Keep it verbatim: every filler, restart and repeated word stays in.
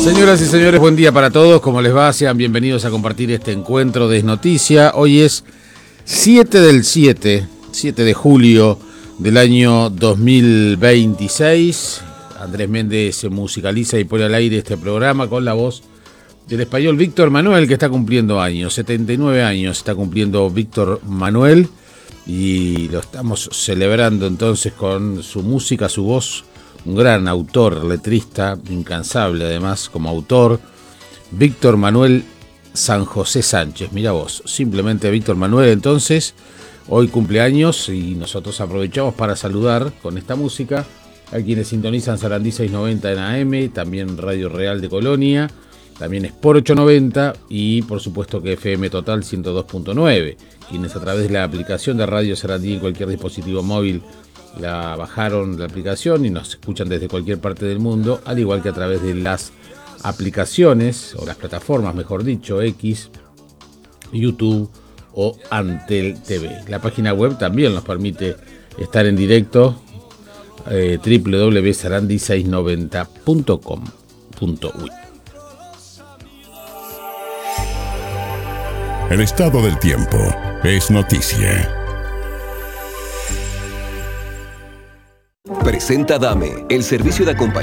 Señoras y señores, buen día para todos. ¿Cómo les va? Sean bienvenidos a compartir este encuentro de Desnoticia. Hoy es siete del siete, siete de julio del año dos mil veintiséis. Andrés Méndez se musicaliza y pone al aire este programa con la voz del español Víctor Manuel, que está cumpliendo años, setenta y nueve años está cumpliendo Víctor Manuel, y lo estamos celebrando entonces con su música, su voz. Un gran autor, letrista, incansable además como autor, Víctor Manuel San José Sánchez. Mira vos, simplemente Víctor Manuel entonces, hoy cumpleaños, y nosotros aprovechamos para saludar con esta música a quienes sintonizan Sarandí seiscientos noventa en A M, también Radio Real de Colonia, también Sport ochocientos noventa y por supuesto que F M Total ciento dos punto nueve, quienes a través de la aplicación de Radio Sarandí en cualquier dispositivo móvil la bajaron la aplicación y nos escuchan desde cualquier parte del mundo, al igual que a través de las aplicaciones o las plataformas, mejor dicho, X, YouTube o Antel T V. La página web también nos permite estar en directo, eh, doble u doble u doble u punto sarandí seiscientos noventa punto com punto uy. El estado del tiempo es noticia. Presenta Dame, el servicio de acompañamiento